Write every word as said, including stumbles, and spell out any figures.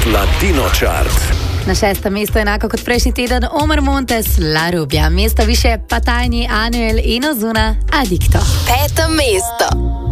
Latino Chart. Na šestem mestu enako kot prejšnji teden Omar Montes, La Rubia. Mesto više pa Tajni, Anuel in Ozuna, Adicto. Peto mesto.